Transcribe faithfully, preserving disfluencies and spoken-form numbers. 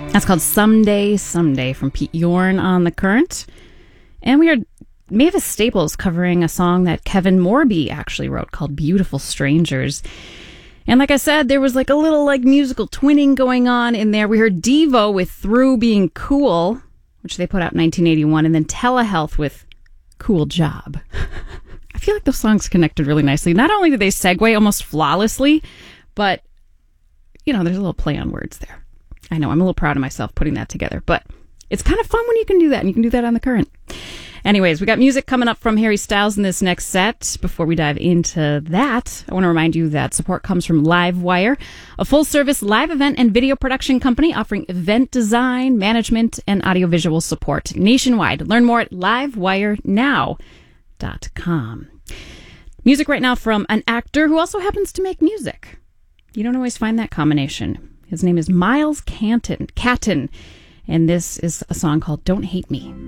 That's called Someday, Someday from Pete Yorn on The Current. And we heard Mavis Staples covering a song that Kevin Morby actually wrote called Beautiful Strangers. And like I said, there was like a little like musical twinning going on in there. We heard Devo with Through Being Cool, which they put out in nineteen eighty-one, and then Telehealth with Cool Job. I feel like those songs connected really nicely. Not only did they segue almost flawlessly, but, you know, there's a little play on words there. I know, I'm a little proud of myself putting that together, but it's kind of fun when you can do that, and you can do that on The Current. Anyways, we got music coming up from Harry Styles in this next set. Before we dive into that, I want to remind you that support comes from Livewire, a full-service live event and video production company offering event design, management, and audiovisual support nationwide. Learn more at livewire now dot com. Music right now from an actor who also happens to make music. You don't always find that combination. His name is Miles Canton, Catton, and this is a song called Don't Hate Me.